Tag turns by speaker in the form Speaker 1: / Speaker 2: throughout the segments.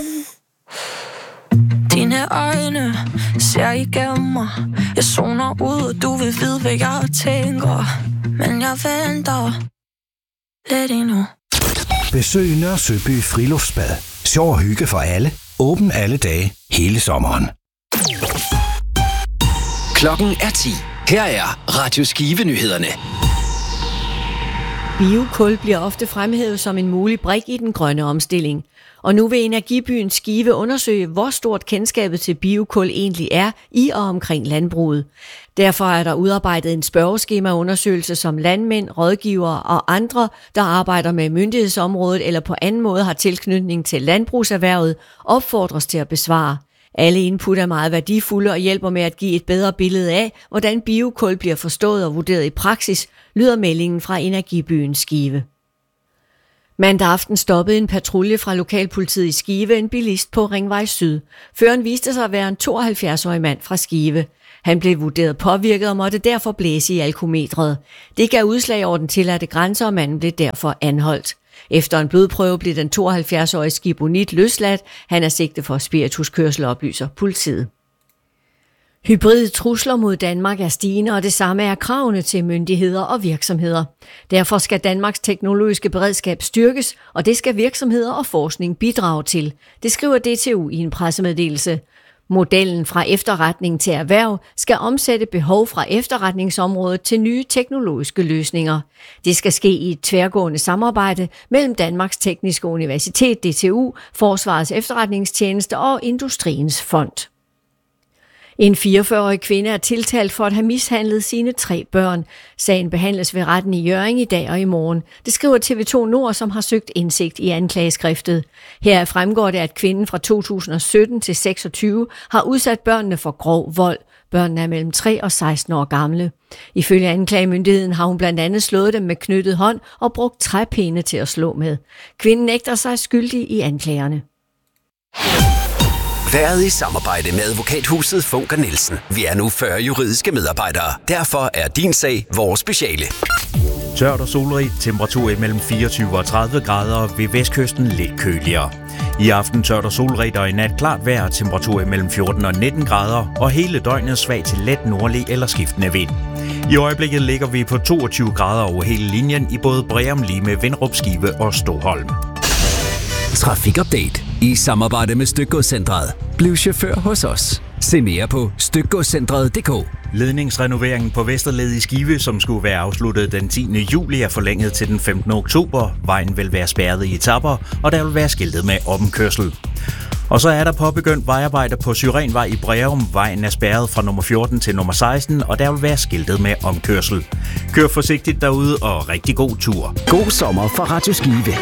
Speaker 1: Dine øjne ser igennem mig. Jeg zoner ud, du vil vide, hvad jeg tænker. Men jeg venter lidt endnu.
Speaker 2: Besøg Nørresøby Friluftsbad. Sjov og hygge for alle. Åben alle dage, hele sommeren.
Speaker 3: Klokken er 10. Her er Radio Skive-nyhederne.
Speaker 4: Biokul bliver ofte fremhævet som en mulig brik i den grønne omstilling. Og nu vil Energibyen Skive undersøge, hvor stort kendskabet til biokul egentlig er i og omkring landbruget. Derfor er der udarbejdet en spørgeskemaundersøgelse, som landmænd, rådgivere og andre, der arbejder med myndighedsområdet eller på anden måde har tilknytning til landbrugserhvervet, opfordres til at besvare. Alle input er meget værdifulde og hjælper med at give et bedre billede af, hvordan biokul bliver forstået og vurderet i praksis, lyder meldingen fra Energibyen Skive. Mandag aften stoppede en patrulje fra lokalpolitiet i Skive en bilist på Ringvej Syd. Føreren viste sig at være en 72-årig mand fra Skive. Han blev vurderet påvirket og måtte derfor blæse i alkometret. Det gav udslag over den tilladte grænse, og manden blev derfor anholdt. Efter en blodprøve blev den 72-årige skibonit løsladt. Han er sigtet for spirituskørsel, oplyser politiet. Hybride trusler mod Danmark er stigende, og det samme er kravene til myndigheder og virksomheder. Derfor skal Danmarks teknologiske beredskab styrkes, og det skal virksomheder og forskning bidrage til. Det skriver DTU i en pressemeddelelse. Modellen fra efterretning til erhverv skal omsætte behov fra efterretningsområdet til nye teknologiske løsninger. Det skal ske i et tværgående samarbejde mellem Danmarks Tekniske Universitet, DTU, Forsvarets Efterretningstjeneste og Industriens Fond. En 44-årig kvinde er tiltalt for at have mishandlet sine 3 børn. Sagen behandles ved retten i Hjørring i dag og i morgen. Det skriver TV2 Nord, som har søgt indsigt i anklageskriftet. Her fremgår det, at kvinden fra 2017 til 26 har udsat børnene for grov vold. Børnene er mellem 3 og 16 år gamle. Ifølge anklagemyndigheden har hun blandt andet slået dem med knyttet hånd og brugt træpinde til at slå med. Kvinden nægter sig skyldig i anklagerne.
Speaker 3: Været i samarbejde med advokathuset Funker Nielsen. Vi er nu 40 juridiske medarbejdere. Derfor er din sag vores speciale.
Speaker 5: Tørt og solrigt, temperatur mellem 24 og 30 grader, ved vestkysten lidt køligere. I aften tørt og solrigt og i nat klart vejr, temperatur mellem 14 og 19 grader, og hele døgnet svag til let nordlig eller skiftende vind. I øjeblikket ligger vi på 22 grader over hele linjen i både Breum, Lime, Vindrup, Skive og Stoholm.
Speaker 3: Trafikupdate i samarbejde med Stykgodscentret. Bliv chauffør hos os. Se mere på stykgodscentret.dk.
Speaker 5: Ledningsrenoveringen på Vesterled i Skive, som skulle være afsluttet den 10. juli, er forlænget til den 15. oktober. Vejen vil være spærret i etaper, og der vil være skiltet med omkørsel. Og så er der påbegyndt vejarbejde på Syrenvej i Breum. Vejen er spærret fra nummer 14 til nummer 16, og der vil være skiltet med omkørsel. Kør forsigtigt derude, og rigtig god tur.
Speaker 3: God sommer fra Radio Skive.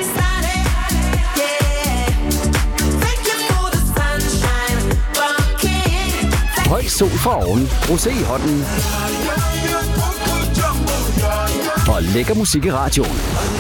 Speaker 3: Høj sol for oven, rosé i hånden og lækker musik i radioen.